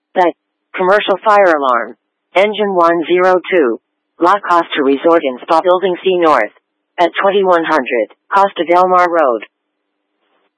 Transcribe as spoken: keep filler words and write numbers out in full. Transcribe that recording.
The commercial fire alarm. Engine one oh two. La Costa Resort in Spa Building C North. At twenty-one hundred Costa Del Mar Road.